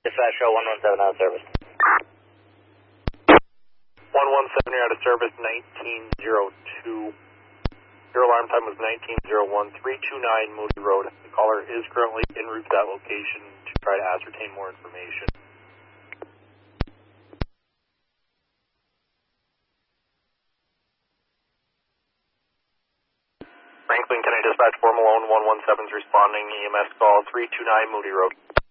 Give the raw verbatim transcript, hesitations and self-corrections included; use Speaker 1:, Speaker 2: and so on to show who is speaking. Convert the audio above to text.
Speaker 1: Dispatch show one one seven out of service.
Speaker 2: one one seven, you're out of service, nineteen oh two. Your alarm time was nineteen oh one, three two nine Moody Road. The caller is currently en route to that location to try to ascertain more information. Franklin, can I dispatch four Malone one one seven's responding E M S call three two nine Moody Road?